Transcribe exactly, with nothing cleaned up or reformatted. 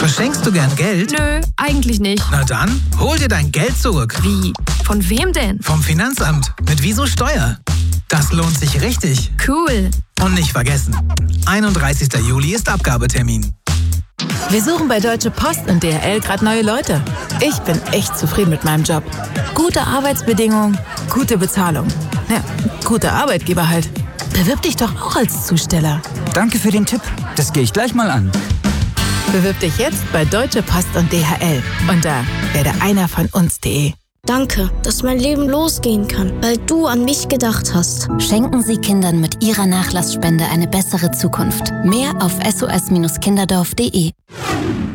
Verschenkst du gern Geld? Nö, eigentlich nicht. Na dann, hol dir dein Geld zurück. Wie? Von wem denn? Vom Finanzamt. Mit Wieso Steuer. Das lohnt sich richtig. Cool. Und nicht vergessen, einunddreißigster Juli ist Abgabetermin. Wir suchen bei Deutsche Post und D H L gerade neue Leute. Ich bin echt zufrieden mit meinem Job. Gute Arbeitsbedingungen, gute Bezahlung. Ja, guter Arbeitgeber halt. Bewirb dich doch auch als Zusteller. Danke für den Tipp. Das gehe ich gleich mal an. Bewirb dich jetzt bei Deutsche Post und D H L unter werde einer von uns punkt de. Danke, dass mein Leben losgehen kann, weil du an mich gedacht hast. Schenken Sie Kindern mit Ihrer Nachlassspende eine bessere Zukunft. Mehr auf s o s Kinderdorf punkt de.